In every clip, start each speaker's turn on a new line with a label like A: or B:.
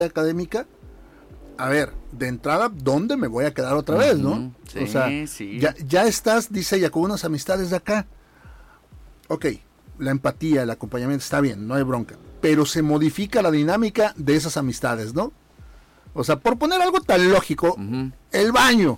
A: académica, a ver, de entrada, ¿dónde me voy a quedar otra vez, no?
B: Sí,
A: o sea,
B: sí.
A: ya estás, dice ella, con unas amistades de acá. Ok, la empatía, el acompañamiento está bien, no hay bronca, pero se modifica la dinámica de esas amistades, ¿no? O sea, por poner algo tan lógico, el baño.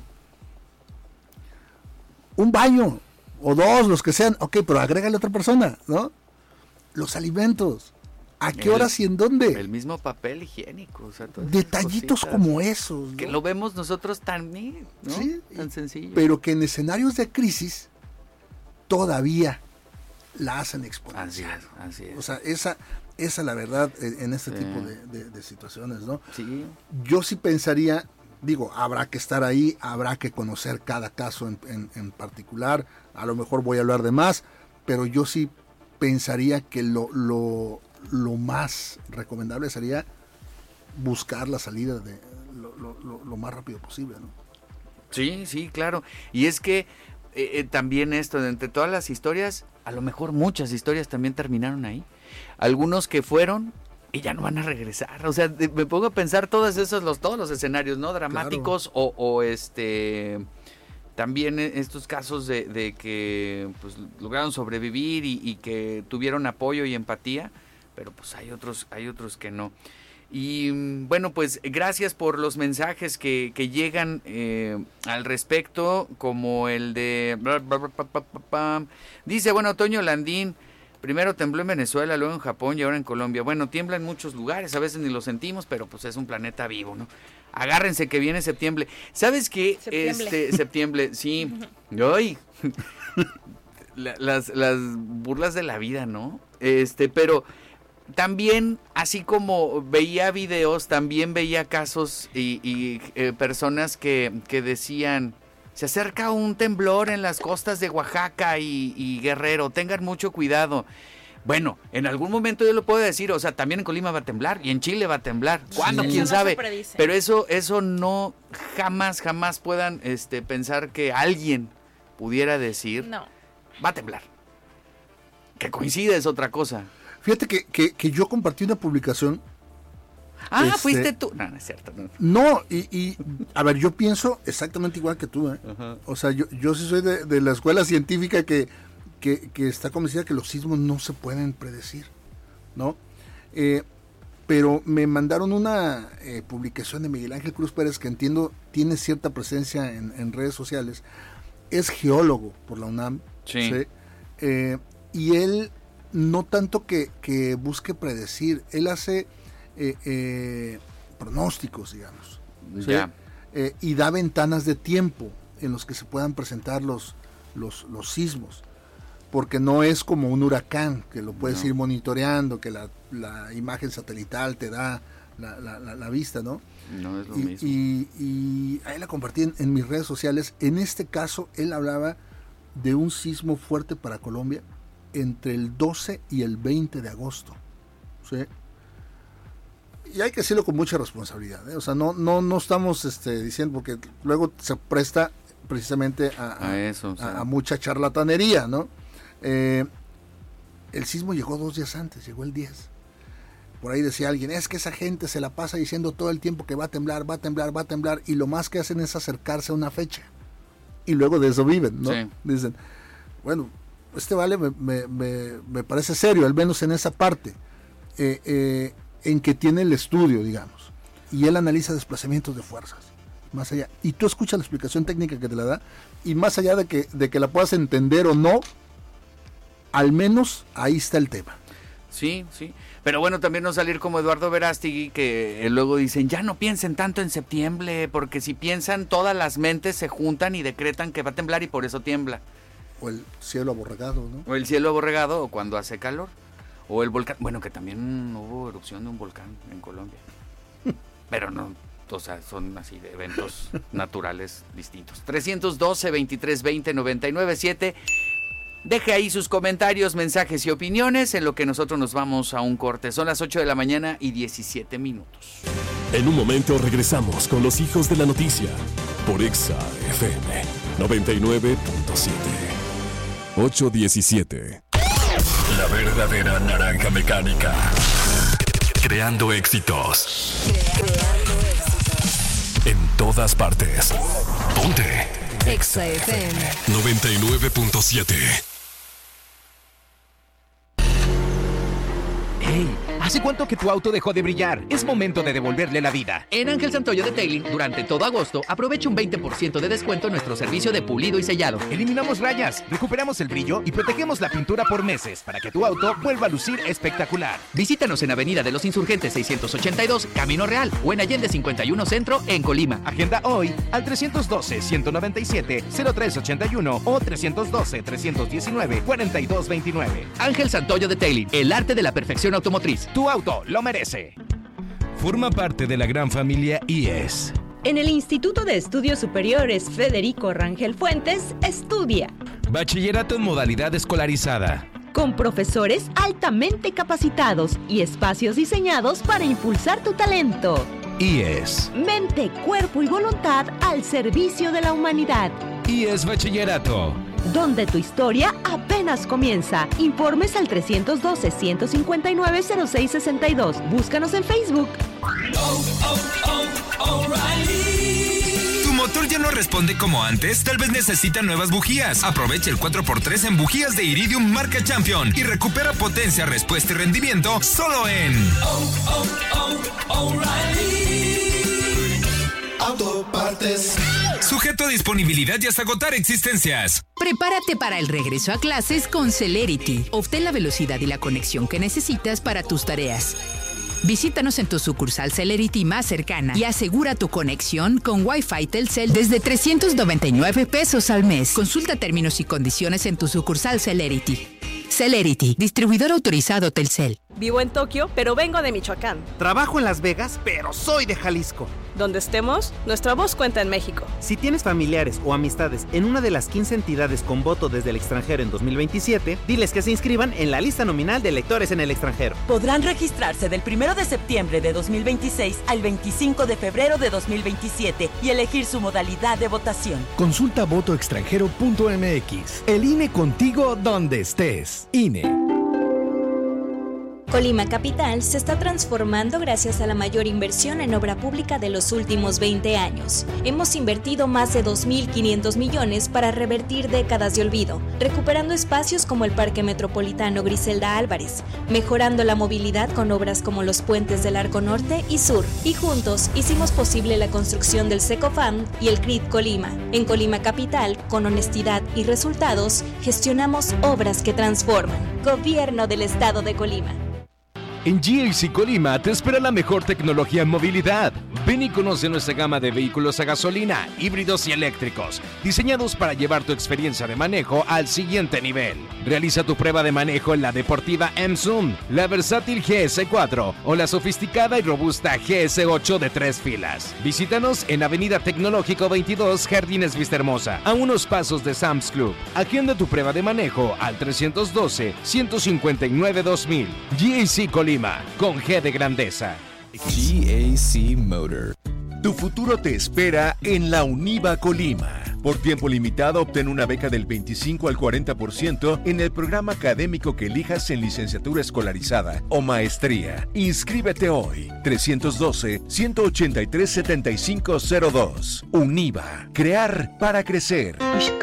A: Un baño, o dos, los que sean, ok, pero agrégale a otra persona, ¿no? Los alimentos. ¿A qué horas y en dónde?
B: El mismo papel higiénico. O sea,
A: detallitos como esos, ¿no?
B: Que lo vemos nosotros tan bien, ¿no?
A: Sí,
B: tan sencillo.
A: Pero que en escenarios de crisis todavía la hacen exponencial.
B: Así es.
A: O sea, esa es la verdad en este tipo de situaciones, ¿no?
B: Sí.
A: Yo sí pensaría, digo, habrá que estar ahí, habrá que conocer cada caso en particular, a lo mejor voy a hablar de más, pero yo sí pensaría que lo más recomendable sería buscar la salida de lo más rápido posible, ¿no?
B: Sí, claro. Y es que también esto, de entre todas las historias, a lo mejor muchas historias también terminaron ahí. Algunos que fueron y ya no van a regresar. O sea, me pongo a pensar todos los escenarios, ¿no? Dramáticos, claro. o también estos casos de que pues lograron sobrevivir y que tuvieron apoyo y empatía, pero pues hay otros que no. Y bueno, pues gracias por los mensajes que llegan al respecto, como el de... Dice, bueno, Toño Landín, primero tembló en Venezuela, luego en Japón y ahora en Colombia. Bueno, tiembla en muchos lugares, a veces ni lo sentimos, pero pues es un planeta vivo, ¿no? Agárrense que viene septiembre. ¿Sabes qué? Septiembre, sí. ¡Ay! Las burlas de la vida, ¿no? Pero también, así como veía videos, también veía casos y personas que decían, se acerca un temblor en las costas de Oaxaca y Guerrero, tengan mucho cuidado. Bueno, en algún momento yo lo puedo decir, o sea, también en Colima va a temblar y en Chile va a temblar. ¿Cuándo? Sí. ¿Quién sabe? Pero eso no, jamás puedan pensar que alguien pudiera decir, no, va a temblar. Que coincide es otra cosa.
A: Fíjate que yo compartí una publicación.
B: Fuiste tú. No es cierto.
A: No, y a ver, yo pienso exactamente igual que tú, ¿eh? O sea, yo sí soy de la escuela científica que está convencida que los sismos no se pueden predecir, ¿no? Pero me mandaron una publicación de Miguel Ángel Cruz Pérez, que entiendo tiene cierta presencia en redes sociales. Es geólogo por la UNAM.
B: Sí.
A: Y él no tanto que busque predecir, él hace pronósticos, digamos.
B: Ya.
A: Y da ventanas de tiempo en los que se puedan presentar los sismos. Porque no es como un huracán, que lo puedes ir monitoreando, que la imagen satelital te da la vista, ¿no?
B: No es lo mismo.
A: Y ahí la compartí en mis redes sociales. En este caso, él hablaba de un sismo fuerte para Colombia entre el 12 y el 20 de agosto. ¿Sí? Y hay que decirlo con mucha responsabilidad, ¿eh? O sea, no estamos diciendo, porque luego se presta precisamente a eso, a mucha charlatanería, ¿no? El sismo llegó 2 días antes, llegó el 10. Por ahí decía alguien, es que esa gente se la pasa diciendo todo el tiempo que va a temblar, y lo más que hacen es acercarse a una fecha. Y luego de eso viven, ¿no?
B: Sí.
A: Dicen, bueno, me parece serio, al menos en esa parte, en que tiene el estudio, digamos. Y él analiza desplazamientos de fuerzas, más allá. Y tú escuchas la explicación técnica que te la da, y más allá de que la puedas entender o no, al menos ahí está el tema.
B: Sí. Pero bueno, también no salir como Eduardo Verástegui, que luego dicen, ya no piensen tanto en septiembre, porque si piensan, todas las mentes se juntan y decretan que va a temblar y por eso tiembla.
A: O el cielo aborregado, ¿no?
B: O el cielo aborregado, o cuando hace calor. O el volcán. Bueno, que también hubo erupción de un volcán en Colombia. Pero no, o sea, son así de eventos naturales distintos. 312-2320-997. Deje ahí sus comentarios, mensajes y opiniones en lo que nosotros nos vamos a un corte. Son las 8 de la mañana y 17 minutos.
C: En un momento regresamos con los hijos de la noticia por Exa FM 99.7. 8:17. La verdadera naranja mecánica. Creando éxitos. En todas partes. Ponte.
D: Exa FM
C: 99.7.
E: ¡Hey! ¿Hace cuánto que tu auto dejó de brillar? Es momento de devolverle la vida.
F: En Ángel Santoyo Detailing, durante todo agosto, aprovecha un 20% de descuento en nuestro servicio de pulido y sellado.
E: Eliminamos rayas, recuperamos el brillo y protegemos la pintura por meses para que tu auto vuelva a lucir espectacular.
F: Visítanos en Avenida de los Insurgentes 682, Camino Real, o en Allende 51 Centro, en Colima.
E: Agenda hoy al 312-197-0381 o 312-319-4229.
F: Ángel Santoyo Detailing, el arte de la perfección automotriz.
E: Tu auto lo merece.
G: Forma parte de la gran familia IES.
H: En el Instituto de Estudios Superiores Federico Rangel Fuentes, estudia.
G: Bachillerato en modalidad escolarizada.
H: Con profesores altamente capacitados y espacios diseñados para impulsar tu talento.
G: IES.
H: Mente, cuerpo y voluntad al servicio de la humanidad.
G: IES Bachillerato.
H: Donde tu historia apenas comienza. Informes al 312-159-0662. Búscanos en Facebook.
I: ¿Tu motor ya no responde como antes? Tal vez necesita nuevas bujías. Aprovecha el 4x3 en bujías de Iridium marca Champion y recupera potencia, respuesta y rendimiento solo en Autopartes. Sujeto a disponibilidad y hasta agotar existencias.
D: Prepárate para el regreso a clases con Celerity. Obtén la velocidad y la conexión que necesitas para tus tareas. Visítanos en tu sucursal Celerity más cercana y asegura tu conexión con Wi-Fi Telcel desde 399 pesos al mes. Consulta términos y condiciones en tu sucursal Celerity. Celerity, distribuidor autorizado Telcel.
J: Vivo en Tokio, pero vengo de Michoacán.
K: Trabajo en Las Vegas, pero soy de Jalisco.
J: Donde estemos, nuestra voz cuenta en México.
K: Si tienes familiares o amistades en una de las 15 entidades con voto desde el extranjero en 2027, diles que se inscriban en la lista nominal de electores en el extranjero.
L: Podrán registrarse del 1 de septiembre de 2026 al 25 de febrero de 2027 y elegir su modalidad de votación.
M: Consulta votoextranjero.mx. El INE contigo donde estés. INE.
N: Colima Capital se está transformando gracias a la mayor inversión en obra pública de los últimos 20 años. Hemos invertido más de 2.500 millones para revertir décadas de olvido, recuperando espacios como el Parque Metropolitano Griselda Álvarez, mejorando la movilidad con obras como los puentes del Arco Norte y Sur, y juntos hicimos posible la construcción del Secofam y el CRIT Colima. En Colima Capital, con honestidad y resultados, gestionamos obras que transforman. Gobierno del Estado de Colima.
G: En GAC Colima te espera la mejor tecnología en movilidad. Ven y conoce nuestra gama de vehículos a gasolina, híbridos y eléctricos, diseñados para llevar tu experiencia de manejo al siguiente nivel. Realiza tu prueba de manejo en la deportiva M-Zoom, la versátil GS4 o la sofisticada y robusta GS8 de 3 filas. Visítanos en Avenida Tecnológico 22, Jardines Vistahermosa, a unos pasos de Sam's Club. Agenda tu prueba de manejo al 312-159-2000. GAC Colima, con G de grandeza.
O: GAC Motor. Tu futuro te espera en la UNIVA Colima. Por tiempo limitado, obtén una beca del 25 al 40% en el programa académico que elijas en licenciatura escolarizada o maestría. Inscríbete hoy. 312-183-7502. UNIVA. Crear para crecer.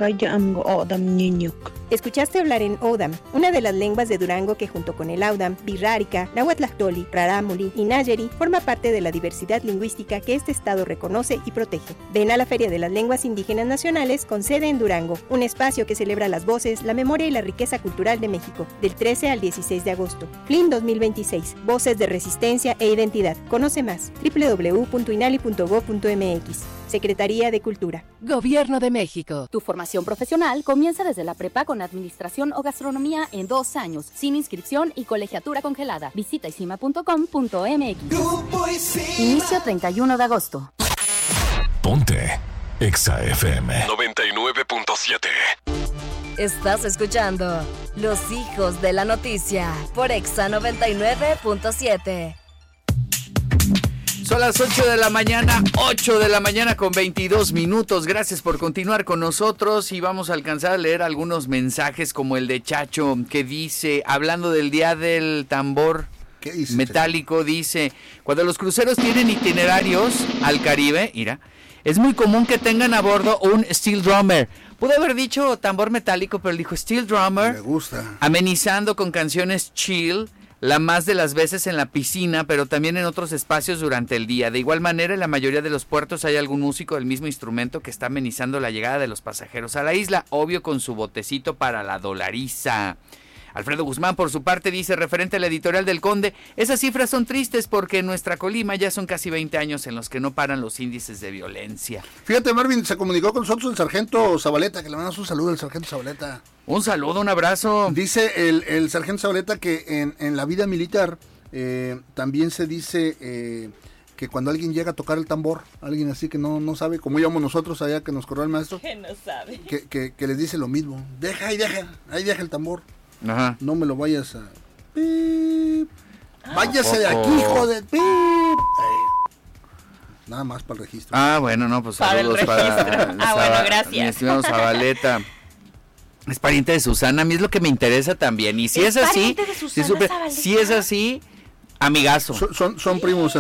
P: Escuchaste hablar en Odam, una de las lenguas de Durango que junto con el Audam, Birrárica, Nahuatlactoli, Rarámuri y Nayeri forma parte de la diversidad lingüística que este estado reconoce y protege. Ven a la Feria de las Lenguas Indígenas Nacionales con sede en Durango, un espacio que celebra las voces, la memoria y la riqueza cultural de México, del 13 al 16 de agosto. FLIN 2026, Voces de Resistencia e Identidad. Conoce más, www.inali.gov.mx. Secretaría de Cultura.
D: Gobierno de México.
Q: Tu formación profesional comienza desde la prepa con administración o gastronomía en 2 años, sin inscripción y colegiatura congelada. Visita isima.com.mx. Inicio 31 de agosto.
C: Ponte Exa FM 99.7.
D: Estás escuchando Los Hijos de la Noticia por Exa 99.7.
B: Son las 8 de la mañana, 8 de la mañana con 22 minutos. Gracias por continuar con nosotros y vamos a alcanzar a leer algunos mensajes como el de Chacho que dice, hablando del Día del Tambor,
A: ¿Qué dice?
B: Metálico dice, cuando los cruceros tienen itinerarios al Caribe, mira, es muy común que tengan a bordo un steel drummer. Pude haber dicho tambor metálico, pero él dijo steel drummer.
A: Me gusta.
B: Amenizando con canciones chill, la más de las veces en la piscina, pero también en otros espacios durante el día. De igual manera, en la mayoría de los puertos hay algún músico del mismo instrumento que está amenizando la llegada de los pasajeros a la isla, obvio con su botecito para la dolariza. Alfredo Guzmán, por su parte, dice, referente a la editorial del Conde, esas cifras son tristes porque en nuestra Colima ya son casi 20 años en los que no paran los índices de violencia.
A: Fíjate, Marvin, se comunicó con nosotros el sargento Zabaleta, que le mandamos un saludo al sargento Zabaleta.
B: Un saludo, un abrazo.
A: Dice el sargento Zabaleta que en la vida militar también se dice que cuando alguien llega a tocar el tambor, alguien así que no sabe, como íbamos nosotros allá que nos corrió el maestro,
J: Que no sabe.
A: que les dice lo mismo, ahí deja el tambor.
B: Ajá.
A: No me lo vayas a... ¡Pip! Váyase de aquí, hijo de... ¡Pip! Nada más para el registro.
B: Ah, bueno, no, pues saludos para
J: bueno, gracias.
B: mi estimado Zabaleta. Es pariente de Susana, a mí es lo que me interesa también. Y si es así, si es así, amigazo.
A: Son primos.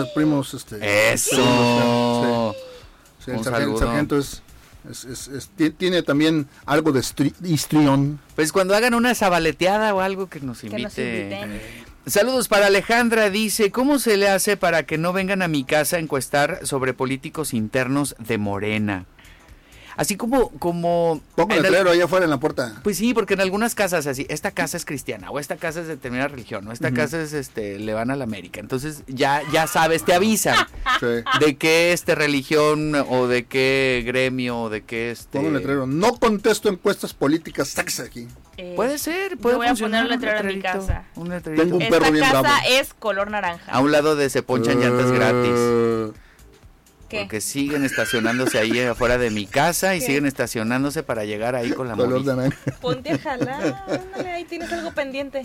B: Eso.
A: Sí, el sargento tiene también algo de histrión.
B: Pues cuando hagan una zabaleteada o algo que nos invite. Saludos para Alejandra, dice, ¿cómo se le hace para que no vengan a mi casa a encuestar sobre políticos internos de Morena? Así como
A: pongo el letrero allá afuera en la puerta.
B: Pues sí, porque en algunas casas así, esta casa es cristiana, o esta casa es de determinada religión, o esta casa es le van a la América. Entonces ya sabes, te avisan de qué religión o de qué gremio o de qué
A: pongo el letrero, no contesto encuestas políticas, sáquese aquí.
B: Puede ser,
J: puede funcionar. Voy a poner un letrero en mi casa.
A: Tengo un perro bien bravo.
J: Esta casa es color naranja.
B: A un lado de se ponchan llantas gratis.
J: ¿Qué?
B: Porque siguen estacionándose ahí afuera de mi casa y siguen estacionándose para llegar ahí con la
A: móvil.
J: Ponte a jalar, ándale, ahí tienes algo pendiente.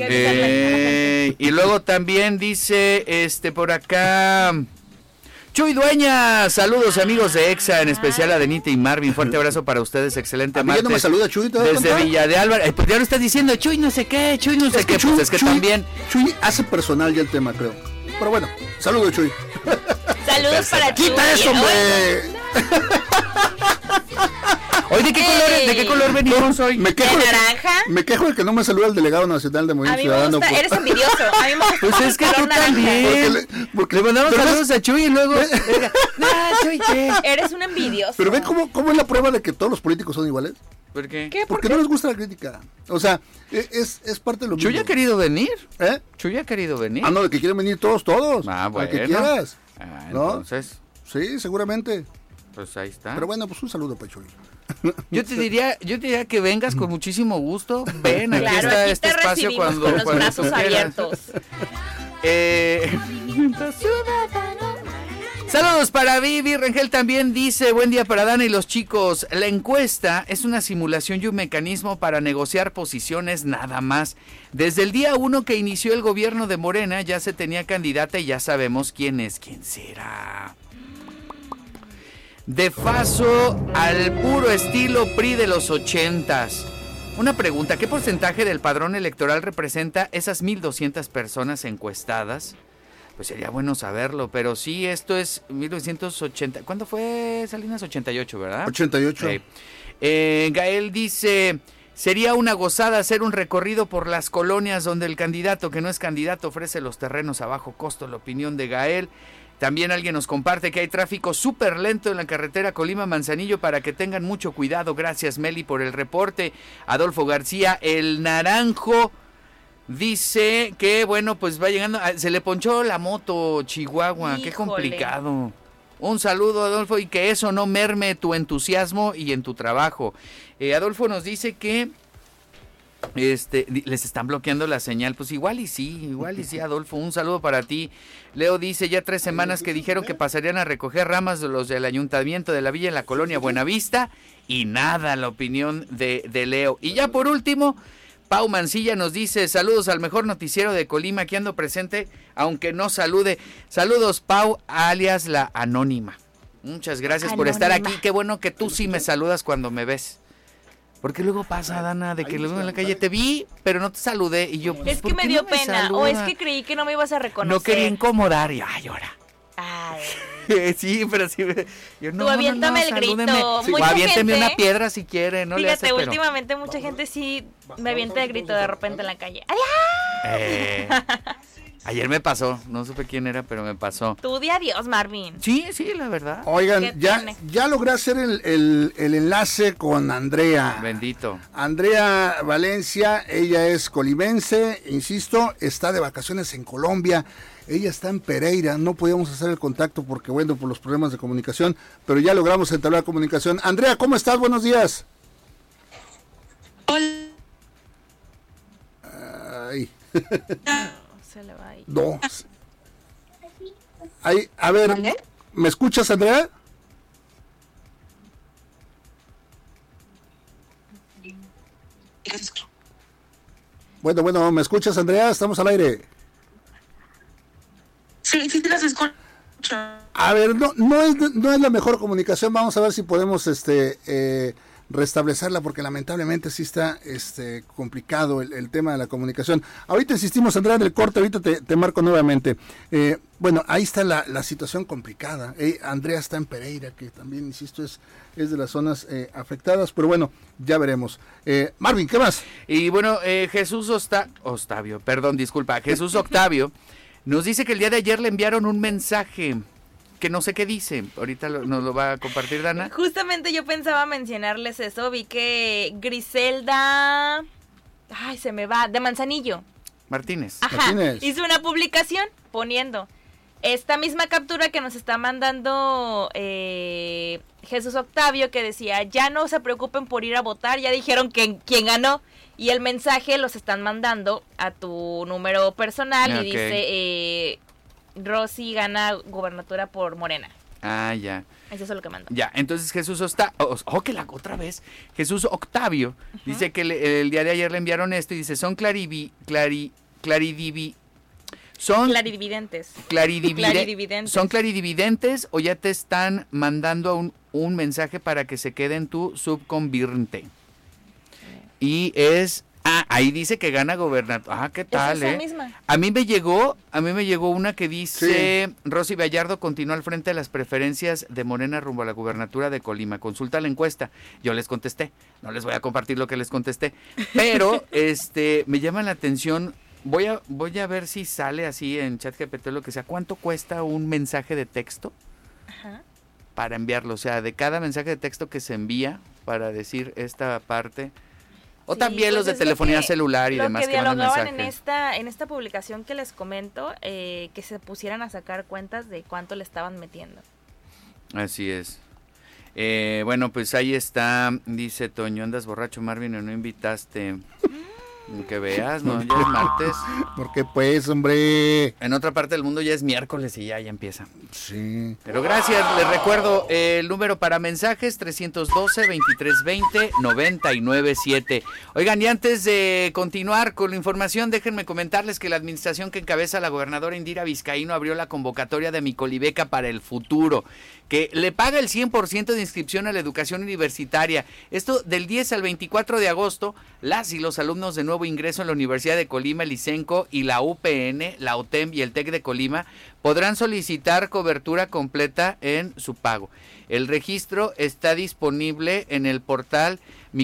B: Y luego también dice por acá Chuy Dueña, saludos amigos de EXA, en especial a Denita y Marvin, fuerte abrazo para ustedes, excelente martes.
A: No me saluda Chuy,
B: desde Villa de Álvaro, pues ya lo estás diciendo, Chuy no sé qué, pues es que también
A: Chuy hace personal ya el tema, creo. Pero bueno, saludos Chuy.
J: Saludos para Chuy.
A: ¡Quita eso, hombre!
B: Hoy ¿de qué color venimos hoy?
A: Me quejo
J: ¿De naranja?
A: Me quejo de que no me saluda el delegado nacional de Movimiento Ciudadano.
J: A mí me gusta, eres envidioso. A mí me gusta.
B: Pues es que tú también. Porque le mandamos saludos a Chuy y luego
J: Chuy, eres un envidioso.
A: Pero ve cómo es la prueba de que todos los políticos son iguales.
B: ¿Por qué?
A: Porque no les gusta la crítica. O sea, es parte de lo mismo.
B: ¿Chuy ha querido venir?
A: ¿Eh?
B: ¿Chuy ha querido venir?
A: Ah, no, de que quieren venir todos.
B: Ah, bueno.
A: Al que quieras. ¿No?
B: Entonces.
A: Sí, seguramente.
B: Pues ahí está.
A: Pero bueno, pues un saludo para Chuy.
B: Yo te diría que vengas con muchísimo gusto. Ven, aquí está
J: aquí
B: este espacio cuando
J: con los brazos abiertos.
B: Saludos para Vivi. Rengel también dice, buen día para Dana y los chicos. La encuesta es una simulación y un mecanismo para negociar posiciones nada más. Desde el día 1 que inició el gobierno de Morena ya se tenía candidata y ya sabemos quién será. De paso al puro estilo PRI de los 80s. Una pregunta, ¿qué porcentaje del padrón electoral representa esas 1,200 personas encuestadas? Pues sería bueno saberlo, pero sí, esto es 1980. ¿Cuándo fue Salinas? 88, ¿verdad?
A: 88.
B: Gael dice, sería una gozada hacer un recorrido por las colonias donde el candidato que no es candidato ofrece los terrenos a bajo costo, la opinión de Gael. También alguien nos comparte que hay tráfico súper lento en la carretera Colima-Manzanillo para que tengan mucho cuidado. Gracias, Meli, por el reporte. Adolfo García, el Naranjo, dice que, bueno, pues va llegando. Se le ponchó la moto, Chihuahua. Híjole. Qué complicado. Un saludo, Adolfo, y que eso no merme tu entusiasmo y en tu trabajo. Adolfo nos dice que les están bloqueando la señal. Pues igual y sí, Adolfo, un saludo para ti. Leo dice, ya 3 semanas que dijeron que pasarían a recoger ramas de los del ayuntamiento de la villa en la colonia Buenavista, y nada, la opinión de Leo. Y ya por último, Pau Mancilla nos dice, saludos al mejor noticiero de Colima, que ando presente, aunque no salude. Saludos, Pau, alias la Anónima. Muchas gracias por estar aquí, qué bueno que tú sí me saludas cuando me ves. Porque luego pasa, Dana, de que lo veo en la calle, te vi, pero no te saludé. Y yo, pues,
J: es que me dio pena, o es que creí que no me ibas a reconocer.
B: No quería incomodar, y ahora.
J: Ay.
B: Sí, pero sí.
J: Yo, no, tú aviéntame el grito.
B: Sí, o aviénteme una piedra si quiere, no
J: fíjate,
B: le hace,
J: últimamente mucha gente sí me avienta el grito de repente en la calle. ¡Adiós!
B: Ayer me pasó, no supe quién era, pero me pasó.
J: Tú di adiós, Marvin.
B: Sí, la verdad.
A: Oigan, ya logré hacer el enlace con Andrea.
B: Bendito.
A: Andrea Valencia, ella es colimense, insisto, está de vacaciones en Colombia. Ella está en Pereira, no podíamos hacer el contacto porque, bueno, por los problemas de comunicación, pero ya logramos entablar comunicación. Andrea, ¿cómo estás? Buenos días.
R: Hola.
A: Ay.
J: Se le va ahí.
A: No. Ahí, a ver, ¿me escuchas, Andrea? Bueno, ¿me escuchas, Andrea? Estamos al aire.
R: Sí, te las escucho.
A: A ver, no es la mejor comunicación. Vamos a ver si podemos restablecerla, porque lamentablemente sí está complicado el tema de la comunicación. Ahorita insistimos, Andrea, en el corte, ahorita te marco nuevamente. Bueno, ahí está la situación complicada. Andrea está en Pereira, que también, insisto, es de las zonas afectadas, pero bueno, ya veremos. Marvin, ¿qué más?
B: Y bueno, Jesús Octavio nos dice que el día de ayer le enviaron un mensaje que no sé qué dice. Ahorita nos lo va a compartir Dana.
J: Justamente yo pensaba mencionarles eso. Vi que Griselda... Ay, se me va. De Manzanillo.
B: Martínez.
J: Ajá. Hizo una publicación poniendo esta misma captura que nos está mandando Jesús Octavio, que decía, ya no se preocupen por ir a votar, ya dijeron quién ganó. Y el mensaje los están mandando a tu número personal y dice... Rosy gana gubernatura por Morena.
B: Ah, ya.
J: Eso es lo que mandó.
B: Ya, entonces Jesús Octavio dice que el día de ayer le enviaron esto y dice, son clarividentes. ¿Son claridividentes o ya te están mandando un mensaje para que se quede en tu subconvirte? Y es... ahí dice que gana gobernador. ¿Qué tal,
J: misma.
B: A mí me llegó una que dice, sí. Rosy Gallardo continúa al frente de las preferencias de Morena rumbo a la gubernatura de Colima. Consulta la encuesta. Yo les contesté. No les voy a compartir lo que les contesté. Pero me llama la atención. Voy a ver si sale así en ChatGPT lo que sea. ¿Cuánto cuesta un mensaje de texto? Ajá. Para enviarlo? O sea, de cada mensaje de texto que se envía para decir esta parte... O sí, también los de telefonía celular y demás que mandan mensajes.
J: En esta publicación que les comento, que se pusieran a sacar cuentas de cuánto le estaban metiendo.
B: Así es. Bueno, pues ahí está, dice Toño, andas borracho, Marvin, o no invitaste. Que veas, ¿no? Ya es martes.
A: ¿Por qué pues, hombre?
B: En otra parte del mundo ya es miércoles y ya empieza.
A: Sí.
B: Pero gracias, les recuerdo el número para mensajes, 312-2320-997. Oigan, y antes de continuar con la información, déjenme comentarles que la administración que encabeza la gobernadora Indira Vizcaíno abrió la convocatoria de Mi Colibeca para el futuro, que le paga el 100% de inscripción a la educación universitaria. Esto del 10 al 24 de agosto, las y los alumnos de nuevo ingreso en la Universidad de Colima, el ICENCO y la UPN, la UTEM y el TEC de Colima podrán solicitar cobertura completa en su pago. El registro está disponible en el portal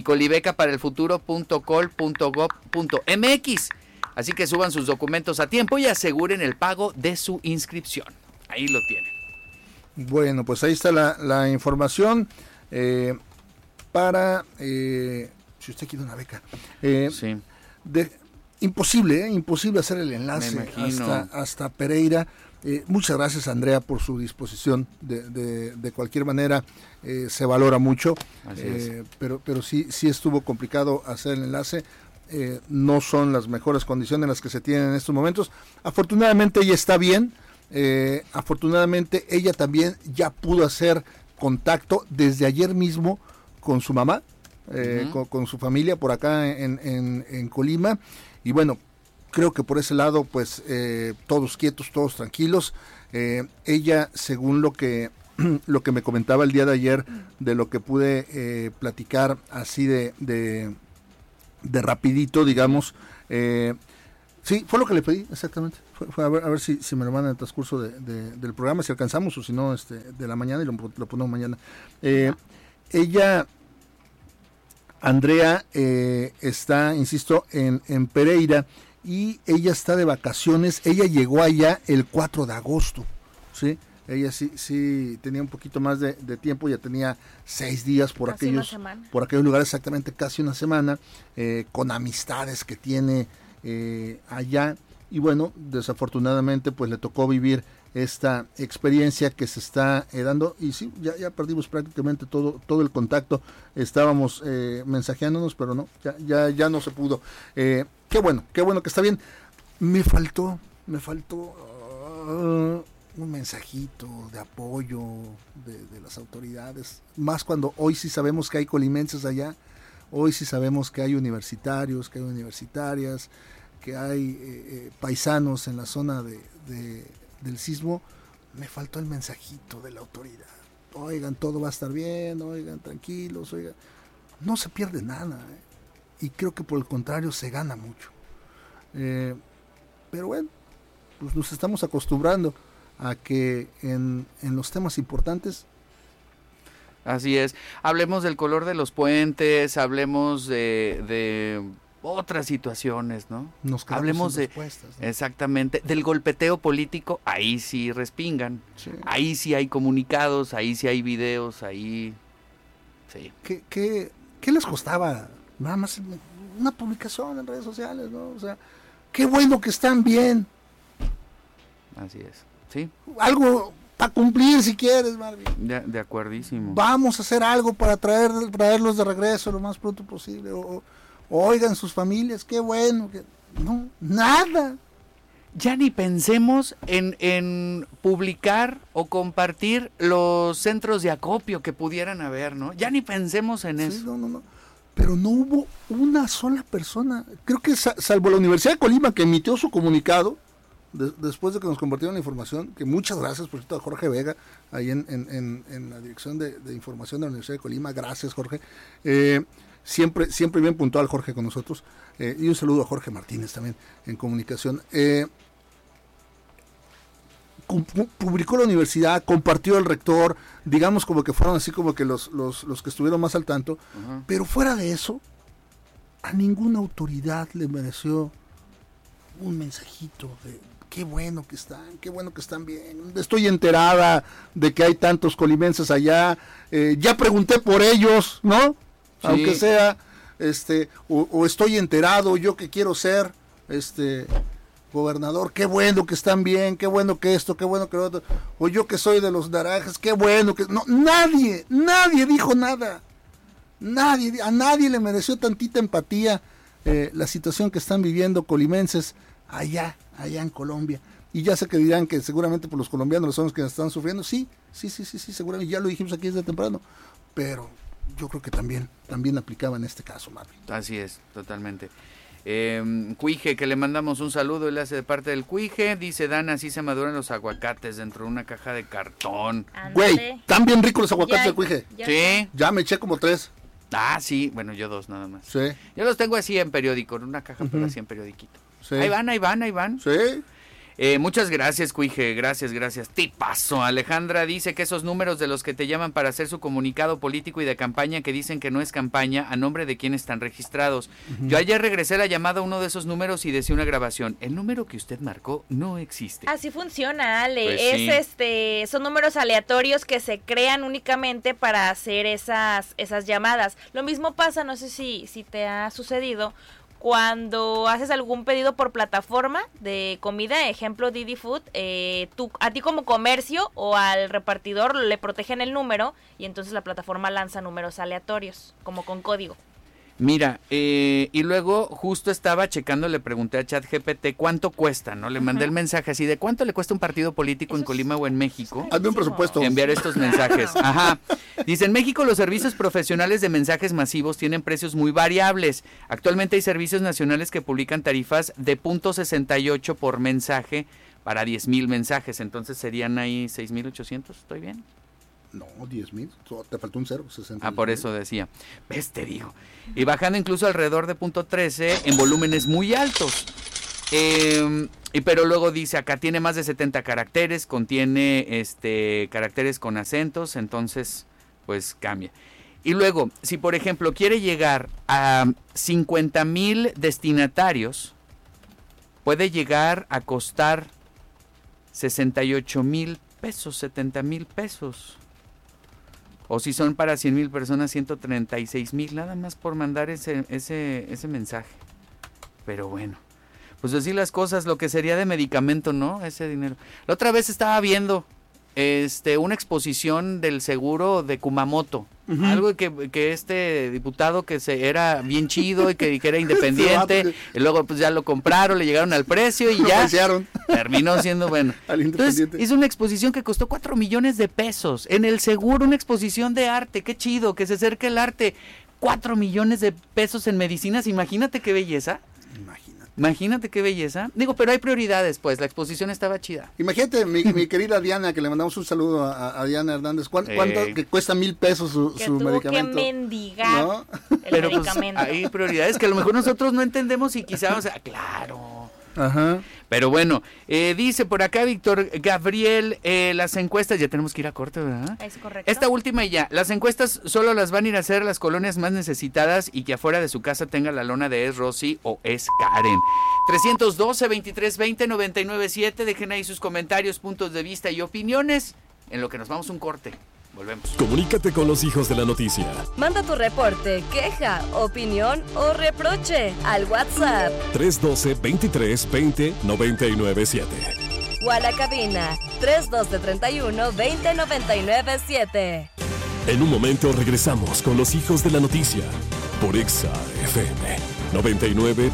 B: micolibecaparelfuturo.col.gov.mx. Así que suban sus documentos a tiempo y aseguren el pago de su inscripción. Ahí lo tienen.
A: Bueno, pues ahí está la información para... si usted quiere una beca.
B: Sí.
A: Imposible hacer el enlace hasta Pereira. Muchas gracias, Andrea, por su disposición. De cualquier manera, se valora mucho. Pero sí estuvo complicado hacer el enlace. No son las mejores condiciones en las que se tienen en estos momentos. Afortunadamente ella está bien. Afortunadamente ella también ya pudo hacer contacto desde ayer mismo con su mamá. Con su familia por acá en Colima, y bueno, creo que por ese lado pues todos quietos, todos tranquilos. Ella, según lo que lo que me comentaba el día de ayer, de lo que pude platicar así de rapidito, digamos. Sí, fue lo que le pedí, exactamente. Fue a ver si me lo mandan en el transcurso del programa, si alcanzamos, o si no, de la mañana, y lo ponemos mañana. Ella, Andrea, está, insisto, en Pereira, y ella está de vacaciones. Ella llegó allá el 4 de agosto, ¿sí? Ella sí tenía un poquito más de tiempo, ya tenía 6 días por aquellos lugares, exactamente casi una semana, con amistades que tiene allá, y bueno, desafortunadamente pues le tocó vivir esta experiencia que se está dando, y sí, ya perdimos prácticamente todo el contacto. Estábamos mensajeándonos, pero no, ya no se pudo. Qué bueno que está bien. Me faltó un mensajito de apoyo de las autoridades, más cuando hoy sí sabemos que hay colimenses allá, hoy sí sabemos que hay universitarios, que hay universitarias, que hay paisanos en la zona del sismo. Me faltó el mensajito de la autoridad. Oigan, todo va a estar bien, oigan, tranquilos, oigan. No se pierde nada, y creo que por el contrario se gana mucho. Pero bueno, pues nos estamos acostumbrando a que en los temas importantes.
B: Así es. Hablemos del color de los puentes, hablemos de otras situaciones, ¿no? Hablemos de respuestas, ¿no? Exactamente, del golpeteo político, ahí sí respingan. Sí. Ahí sí hay comunicados, ahí sí hay videos, ahí sí.
A: ¿Qué les costaba? Nada más una publicación en redes sociales, ¿no? O sea, qué bueno que están bien.
B: Así es. Sí.
A: Algo para cumplir si quieres, Marvin.
B: De acuerdísimo.
A: Vamos a hacer algo para traerlos de regreso lo más pronto posible. Oigan sus familias, qué bueno. No, nada.
B: Ya ni pensemos en publicar o compartir los centros de acopio que pudieran haber, ¿no? Ya ni pensemos en eso.
A: No. Pero no hubo una sola persona. Creo que salvo la Universidad de Colima, que emitió su comunicado, después de que nos compartieron la información, que muchas gracias, por cierto, a Jorge Vega, ahí en la dirección de información de la Universidad de Colima. Gracias, Jorge. Siempre bien puntual Jorge con nosotros. Y un saludo a Jorge Martínez también en comunicación. Publicó la universidad, compartió el rector, digamos como que fueron así como que los que estuvieron más al tanto. Uh-huh. Pero fuera de eso, a ninguna autoridad le mereció un mensajito de qué bueno que están bien. Estoy enterada de que hay tantos colimenses allá. Ya pregunté por ellos, ¿no? Sí. Aunque sea, o estoy enterado, yo que quiero ser, gobernador, qué bueno que están bien, qué bueno que esto, qué bueno que lo otro, o yo que soy de los naranjas, qué bueno que... No, nadie dijo nada. A nadie le mereció tantita empatía la situación que están viviendo colimenses allá en Colombia. Y ya sé que dirán que seguramente por los colombianos son los que están sufriendo. Sí, seguramente, ya lo dijimos aquí desde temprano, pero yo creo que también aplicaba en este caso, Marvin.
B: Así es, totalmente. Cuije, que le mandamos un saludo, él hace de parte del Cuije, dice Dana, así se maduran los aguacates dentro de una caja de cartón.
A: Güey, están bien ricos los aguacates del Cuije.
B: Sí.
A: Ya me eché como 3.
B: Ah, sí, bueno, yo 2 nada más.
A: Sí.
B: Yo los tengo así en periódico, en una caja, pero así en periodiquito. Sí. Ahí van.
A: Sí.
B: Muchas gracias, Cuije, gracias. Tipazo. Alejandra dice que esos números de los que te llaman para hacer su comunicado político y de campaña, que dicen que no es campaña, a nombre de quién están registrados. Uh-huh. Yo ayer regresé la llamada a uno de esos números y decía una grabación. El número que usted marcó no existe.
J: Así funciona, Ale. Pues sí. Son números aleatorios que se crean únicamente para hacer esas llamadas. Lo mismo pasa, no sé si te ha sucedido, cuando haces algún pedido por plataforma de comida, ejemplo Didi Food, a ti como comercio o al repartidor le protegen el número y entonces la plataforma lanza números aleatorios, como con código.
B: Mira, y luego justo estaba checando, le pregunté a ChatGPT cuánto cuesta, ¿no? Le mandé el mensaje así de cuánto le cuesta un partido político en Colima o en México.
A: Hazme un presupuesto.
B: Enviar estos mensajes. Ajá. Dice, en México los servicios profesionales de mensajes masivos tienen precios muy variables. Actualmente hay servicios nacionales que publican tarifas de .68 por mensaje para 10,000 mensajes. Entonces serían ahí 6,800, ¿estoy bien?
A: No, 10,000. Te faltó un 0, 60.
B: Ah, por eso decía. ¿Ves? Te digo. Y bajando incluso alrededor de .13 en volúmenes muy altos. Pero luego dice, acá tiene más de 70 caracteres, contiene caracteres con acentos, entonces pues cambia. Y luego, si por ejemplo quiere llegar a 50,000 destinatarios, puede llegar a costar 68,000 pesos, 70,000 pesos. O si son para 100,000 personas, 136,000, nada más por mandar ese mensaje. Pero bueno, pues así las cosas, lo que sería de medicamento, ¿no? Ese dinero. La otra vez estaba viendo una exposición del seguro de Kumamoto. Uh-huh. Algo que este diputado que era bien chido y que era independiente, y luego pues ya lo compraron, le llegaron al precio y ya terminó siendo bueno. Entonces hizo una exposición que costó 4 millones de pesos. En el seguro, una exposición de arte, qué chido, que se acerque el arte. 4 millones de pesos en medicinas, imagínate qué belleza. Imagínate qué belleza. Digo, pero hay prioridades, pues, la exposición estaba chida.
A: Imagínate, mi querida Diana, que le mandamos un saludo a Diana Hernández. ¿Cuánto que cuesta 1,000 pesos su medicamento?
J: Que mendigar, ¿no?
B: Pero medicamento. Pues, hay prioridades que a lo mejor nosotros no entendemos y quizás, claro.
A: Ajá.
B: Pero bueno, dice por acá Víctor Gabriel, las encuestas, ya tenemos que ir a corte, ¿verdad?
J: Es correcto.
B: Esta última y ya, las encuestas solo las van a ir a hacer las colonias más necesitadas y que afuera de su casa tenga la lona de Es Rosy o Es Karen. 312-2320-997, dejen ahí sus comentarios, puntos de vista y opiniones, en lo que nos vamos un corte. Volvemos.
C: Comunícate con los hijos de la noticia.
R: Manda tu reporte, queja, opinión o reproche al WhatsApp
C: 312-2320-997.
R: O a la cabina 312-31-20-997.
C: En un momento regresamos con los hijos de la noticia por Exa FM 99.7.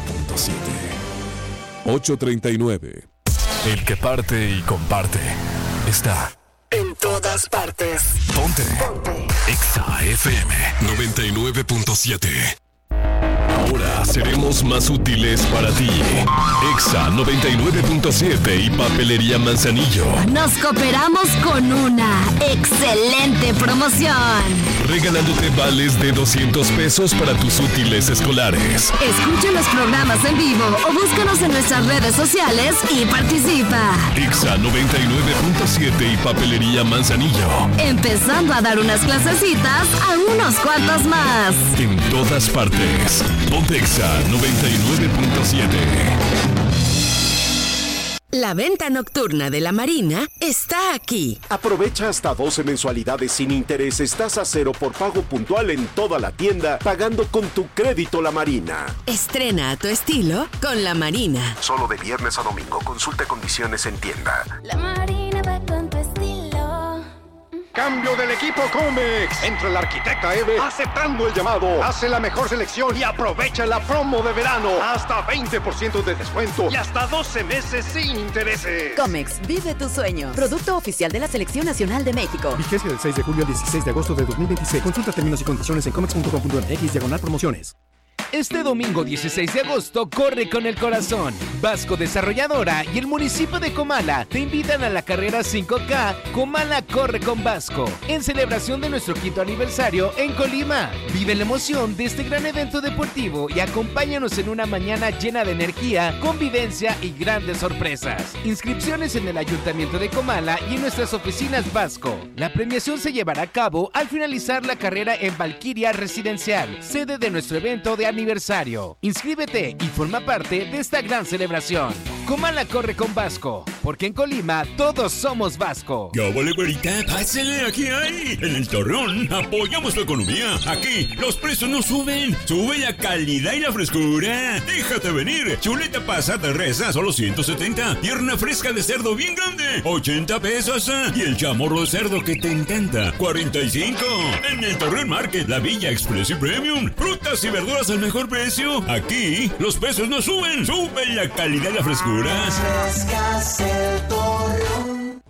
C: 8:39. El que parte y comparte está
S: en todas partes.
C: Ponte. Exa FM 99.7. Ahora seremos más útiles para ti. Exa 99.7 y Papelería Manzanillo.
S: Nos cooperamos con una excelente promoción.
C: Regalándote vales de 200 pesos para tus útiles escolares.
S: Escucha los programas en vivo o búscanos en nuestras redes sociales y participa.
C: Exa 99.7 y Papelería Manzanillo.
S: Empezando a dar unas clasecitas a unos cuantos más.
C: En todas partes. Ponte Exa 99.7.
T: La venta nocturna de la Marina está aquí.
U: Aprovecha hasta 12 mensualidades sin intereses, tasa cero por pago puntual en toda la tienda, pagando con tu crédito La Marina.
T: Estrena a tu estilo con La Marina.
U: Solo de viernes a domingo. Consulta condiciones en tienda.
V: La Marina va con tu estilo.
W: Cambio del equipo Comex. Entra el arquitecta Eve aceptando el llamado. Hace la mejor selección y aprovecha la promo de verano. Hasta 20% de descuento y hasta 12 meses sin intereses.
X: Comex, vive tu sueño. Producto oficial de la Selección Nacional de México.
Y: Vigencia del 6 de julio al 16 de agosto de 2026. Consulta términos y condiciones en comex.com.mx/promociones.
G: Este domingo 16 de agosto corre con el corazón. Vasco Desarrolladora y el municipio de Comala te invitan a la carrera 5K Comala Corre con Vasco, en celebración de nuestro 5º aniversario en Colima. Vive la emoción de este gran evento deportivo y acompáñanos en una mañana llena de energía, convivencia y grandes sorpresas. Inscripciones en el Ayuntamiento de Comala y en nuestras oficinas Vasco. La premiación se llevará a cabo al finalizar la carrera en Valquiria Residencial, sede de nuestro evento de aniversario. Inscríbete y forma parte de esta gran celebración. Comala Corre con Vasco, porque en Colima todos somos Vasco.
Z: ¡Ya vale, güerita! ¡Pásale! ¡Aquí hay! En el Torreón apoyamos tu economía. Aquí los precios no suben. Sube la calidad y la frescura. Déjate venir. Chuleta pasada de res a solo 170. Pierna fresca de cerdo bien grande, 80 pesos. Y el chamorro de cerdo que te encanta, 45. En el Torreón Market, la Villa Express y Premium. Frutas y verduras al mejor precio. Aquí los precios no suben. Sube la calidad y la frescura.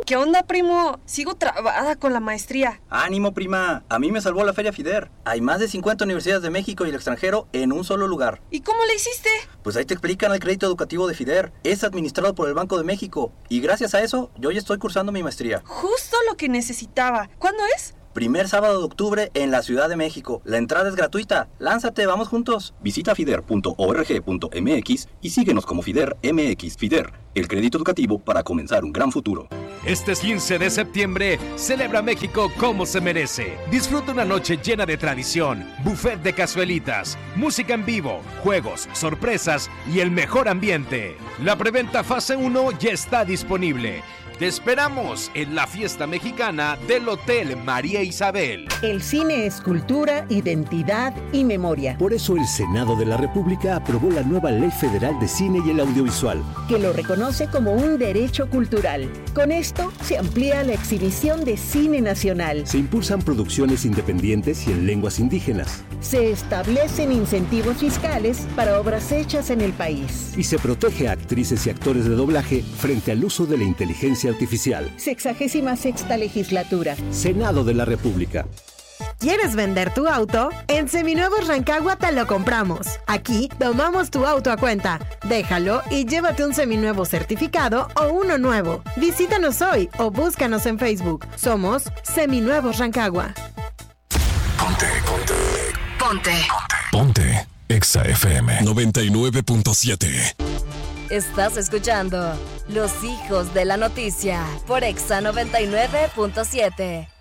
E: ¿Qué onda, primo? Sigo trabada con la maestría.
F: Ánimo, prima. A mí me salvó la Feria FIDER. Hay más de 50 universidades de México y el extranjero en un solo lugar.
E: ¿Y cómo le hiciste?
F: Pues ahí te explican el crédito educativo de FIDER. Es administrado por el Banco de México. Y gracias a eso, yo ya estoy cursando mi maestría.
E: Justo lo que necesitaba. ¿Cuándo es?
F: Primer sábado de octubre en la Ciudad de México. La entrada es gratuita. Lánzate, vamos juntos. Visita fider.org.mx y síguenos como FIDER MX. FIDER, el crédito educativo para comenzar un gran futuro.
G: Este 15 de septiembre, celebra México como se merece. Disfruta una noche llena de tradición, buffet de cazuelitas, música en vivo, juegos, sorpresas y el mejor ambiente. La preventa fase 1 ya está disponible. Te esperamos en la fiesta mexicana del Hotel María Isabel.
H: El cine es cultura, identidad y memoria.
I: Por eso el Senado de la República aprobó la nueva Ley Federal de Cine y el Audiovisual,
H: que lo reconoce como un derecho cultural. Con esto se amplía la exhibición de cine nacional.
I: Se impulsan producciones independientes y en lenguas indígenas.
H: Se establecen incentivos fiscales para obras hechas en el país.
I: Y se protege a actrices y actores de doblaje frente al uso de la inteligencia artificial.
H: 66ª legislatura.
I: Senado de la República.
K: ¿Quieres vender tu auto? En Seminuevos Rancagua te lo compramos. Aquí tomamos tu auto a cuenta. Déjalo y llévate un seminuevo certificado o uno nuevo. Visítanos hoy o búscanos en Facebook. Somos Seminuevos Rancagua.
C: Ponte. Exa FM 99.7.
R: Estás escuchando Los Hijos de la Noticia por Exa 99.7.